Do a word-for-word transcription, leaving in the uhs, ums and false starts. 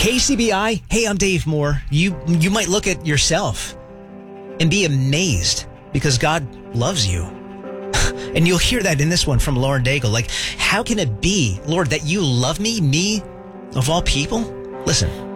Hey, C B I. Hey, I'm Dave Moore. You you might look at yourself and be amazed because God loves you. And you'll hear that in this one from Lauren Daigle. Like, how can it be, Lord, that you love me, me of all people? Listen.